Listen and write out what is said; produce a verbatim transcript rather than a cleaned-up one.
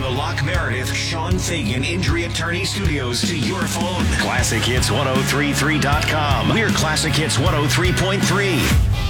the Locke Meredith Sean Fagan Injury Attorney Studios to your phone. Classic Hits ten thirty-three dot com. We're Classic Hits one oh three point three.